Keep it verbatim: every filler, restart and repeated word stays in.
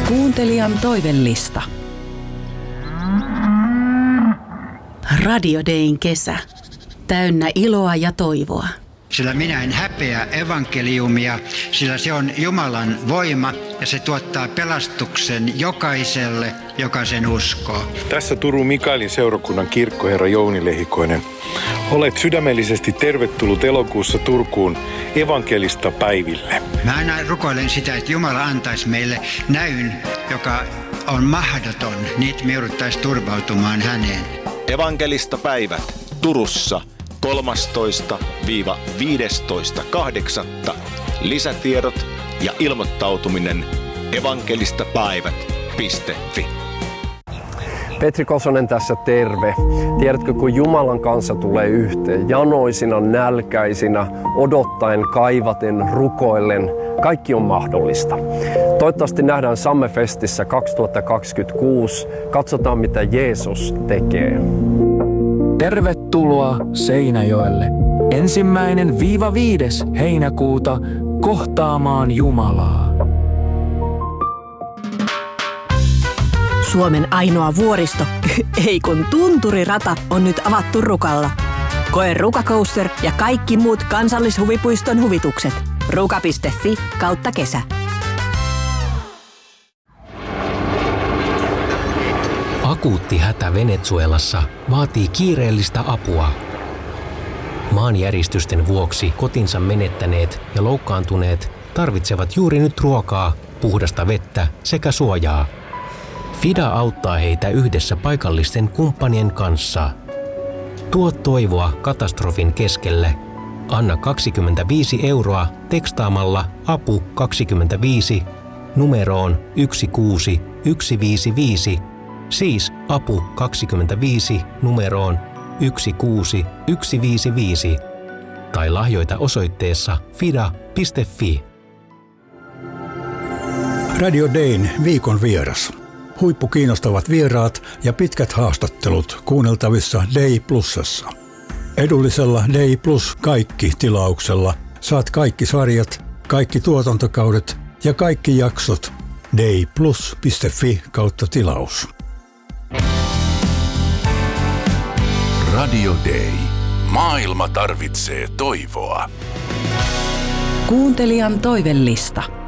Kuuntelijan toivellista. Radio Dayn kesä. Täynnä iloa ja toivoa. Sillä minä en häpeä evankeliumia, sillä se on Jumalan voima ja se tuottaa pelastuksen jokaiselle, joka sen uskoo. Tässä Turun Mikaelin seurakunnan kirkkoherra Jouni Lehikoinen. Olet sydämellisesti tervetullut elokuussa Turkuun evankelista päiville. Mä aina rukoilen sitä, että Jumala antaisi meille näyn, joka on mahdoton, niin me jouduttaisiin turvautumaan häneen. Evankelista päivät Turussa kolmastoista viidestoista kahdeksatta Lisätiedot ja ilmoittautuminen evankelistapäivät piste fi. Petri Kosonen tässä, terve. Tiedätkö, kun Jumalan kanssa tulee yhteen, janoisina, nälkäisinä, odottaen, kaivaten, rukoillen, kaikki on mahdollista. Toivottavasti nähdään Sammefestissä kaksituhattakaksikymmentäkuusi. Katsotaan, mitä Jeesus tekee. Tervetuloa Seinäjoelle. Ensimmäinen viiva viides heinäkuuta kohtaamaan Jumalaa. Suomen ainoa vuoristo, ei kun tunturirata, on nyt avattu Rukalla. Koe Ruka Coaster ja kaikki muut kansallishuvipuiston huvitukset. ruka piste fi kautta kesä. Akuutti hätä Venezuelassa vaatii kiireellistä apua. Maanjäristysten vuoksi kotinsa menettäneet ja loukkaantuneet tarvitsevat juuri nyt ruokaa, puhdasta vettä sekä suojaa. FIDA auttaa heitä yhdessä paikallisten kumppanien kanssa. Tuo toivoa katastrofin keskelle. Anna kaksikymmentäviisi euroa tekstaamalla apu kaksikymmentäviisi numeroon yksi kuusi yksi viisi viisi. Siis apu kaksikymmentäviisi numeroon yksi kuusi yksi viisi viisi tai lahjoita osoitteessa fida piste fi. Radio Dayn viikon vieras. Huippukiinnostavat vieraat ja pitkät haastattelut kuunneltavissa Day Plusassa. Edullisella Day Plus kaikki tilauksella saat kaikki sarjat, kaikki tuotantokaudet ja kaikki jaksot dayplus piste fi kautta tilaus. Radio Day. Maailma tarvitsee toivoa. Kuuntelijan toivellista.